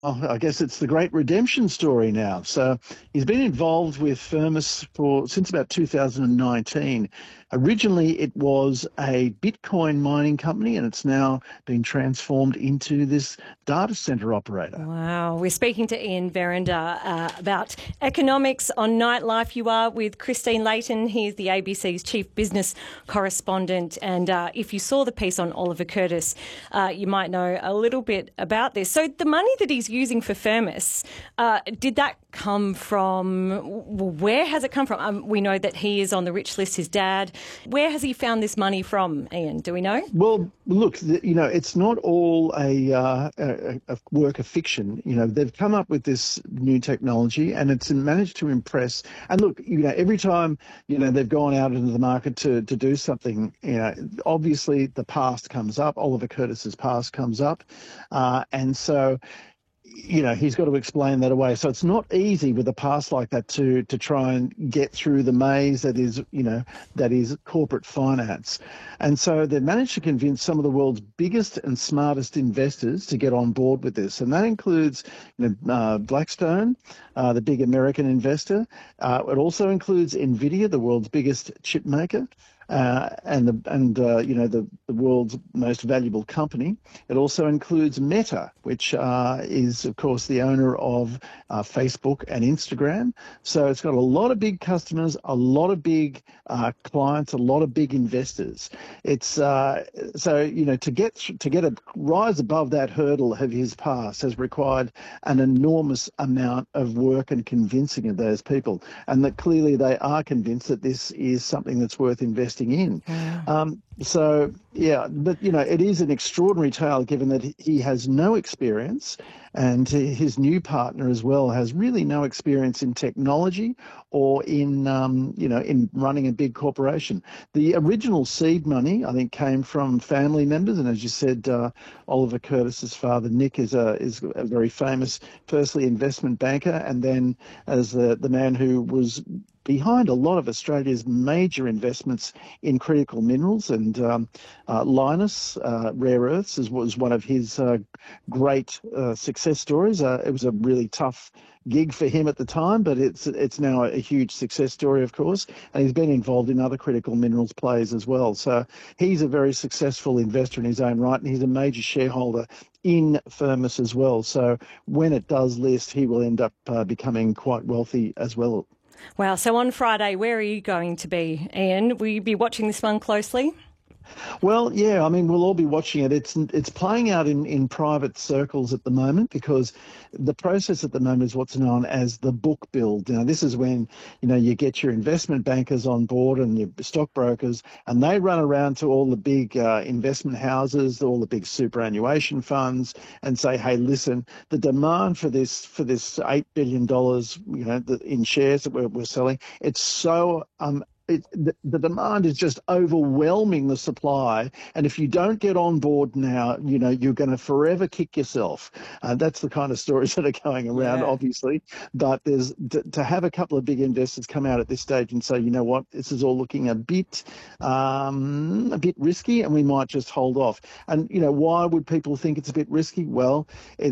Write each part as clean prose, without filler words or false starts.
I guess it's the great redemption story now. So he's been involved with Firmus for since about 2019. Originally, it was a Bitcoin mining company, and it's now been transformed into this data center operator. Wow. We're speaking to Ian Verrinder about economics on Nightlife. You are with Christine Layton. He's the ABC's chief business correspondent. And if you saw the piece on Oliver Curtis, you might know a little bit about this. So the money that he's using for Firmus, did that come from, where has it come from? We know that he is on the rich list, his dad. Where has he found this money from, Ian? Do we know? Well, look, it's not all a work of fiction. They've come up with this new technology and it's managed to impress. And look, every time, they've gone out into the market to do something, obviously the past comes up. Oliver Curtis's past comes up. And so, he's got to explain that away. So it's not easy with a past like that to try and get through the maze that is corporate finance. And so they've managed to convince some of the world's biggest and smartest investors to get on board with this. And that includes Blackstone, the big American investor. It also includes NVIDIA, the world's biggest chip maker. And the world's most valuable company. It also includes Meta, which is, of course, the owner of Facebook and Instagram. So it's got a lot of big customers, a lot of big clients, a lot of big investors. It's to get a rise above that hurdle of his past has required an enormous amount of work and convincing of those people, and that clearly they are convinced that this is something that's worth investing in. But it is an extraordinary tale given that he has no experience, and his new partner as well has really no experience in technology or in running a big corporation. The original seed money, I think, came from family members, and as you said, Oliver Curtis's father Nick is a very famous, firstly investment banker, and then as the man who was behind a lot of Australia's major investments in critical minerals, and Lynas Rare Earths was one of his great success stories. It was a really tough gig for him at the time, but it's now a huge success story, of course, and he's been involved in other critical minerals plays as well. So he's a very successful investor in his own right, and he's a major shareholder in Firmus as well. So when it does list, he will end up becoming quite wealthy as well. Wow. So on Friday, where are you going to be, Ian? Will you be watching this one closely? Well, yeah, I mean, we'll all be watching it. It's playing out in private circles at the moment, because the process at the moment is what's known as the book build. Now, this is when, you get your investment bankers on board and your stockbrokers, and they run around to all the big investment houses, all the big superannuation funds, and say, hey, listen, the demand for this $8 billion, in shares that we're selling, it's so the demand is just overwhelming the supply, and if you don't get on board now, you're going to forever kick yourself. That's the kind of stories that are going around, obviously. But there's to have a couple of big investors come out at this stage and say, you know what, this is all looking a bit risky, and we might just hold off. And why would people think it's a bit risky? Well,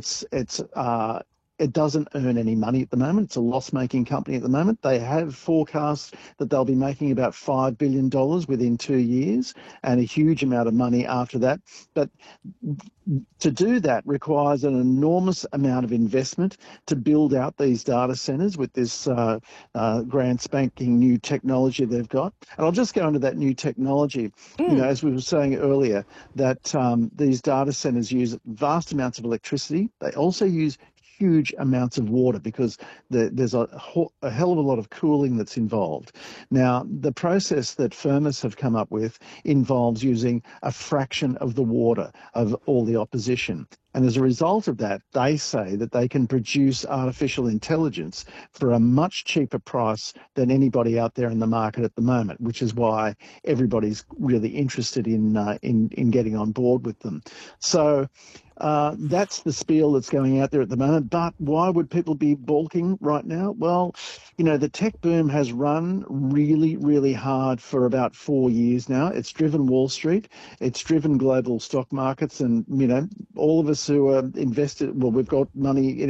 it doesn't earn any money at the moment. It's a loss-making company at the moment. They have forecasts that they'll be making about $5 billion within 2 years, and a huge amount of money after that. But to do that requires an enormous amount of investment to build out these data centers with this grand spanking new technology they've got. And I'll just go into that new technology. As we were saying earlier, that these data centers use vast amounts of electricity. They also use huge amounts of water, because there's a hell of a lot of cooling that's involved. Now, the process that Firmus have come up with involves using a fraction of the water of all the opposition. And as a result of that, they say that they can produce artificial intelligence for a much cheaper price than anybody out there in the market at the moment, which is why everybody's really interested in getting on board with them. So That's the spiel that's going out there at the moment. But why would people be balking right now? Well, the tech boom has run really, really hard for about 4 years now. It's driven Wall Street. It's driven global stock markets. And, all of us who are invested, well, we've got money in